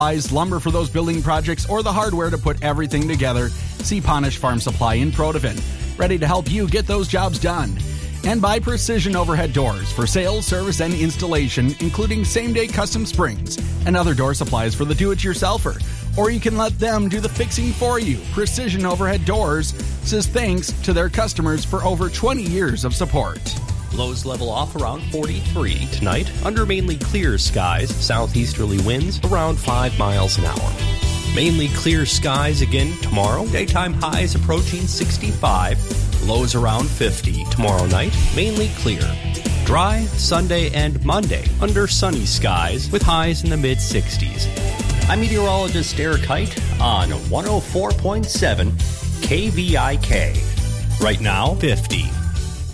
lumber for those building projects, or the hardware to put everything together, see Ponish Farm Supply in Protivin, ready to help you get those jobs done. And by Precision Overhead Doors for sales, service, and installation, including same-day custom springs and other door supplies for the do-it-yourselfer. Or you can let them do the fixing for you. Precision Overhead Doors says thanks to their customers for over 20 years of support. Lows level off around 43 tonight. Under mainly clear skies, southeasterly winds around 5 miles an hour. Mainly clear skies again tomorrow. Daytime highs approaching 65. Lows around 50 tomorrow night. Mainly clear. Dry Sunday and Monday under sunny skies with highs in the mid-60s. I'm meteorologist Derek Height on 104.7 KVIK. Right now, 50.